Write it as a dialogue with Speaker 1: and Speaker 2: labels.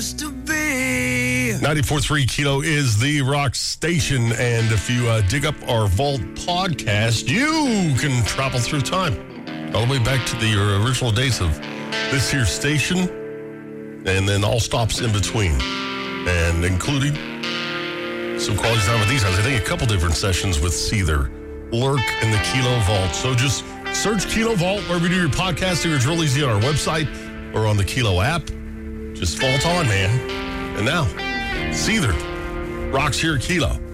Speaker 1: place to be.
Speaker 2: 94.3 Kilo is the rock station, and if you dig up our Vault podcast, you can travel through time all the way back to the original days of this here station, and then all stops in between, and including some quality time with these guys. I think a couple different sessions with Seether, Lurk, and the Kilo Vault. So just search Kilo Vault wherever you do your podcasting. It's real easy on our website or on the Kilo app. Just vault on, man. And now, Seether rocks here at Kilo.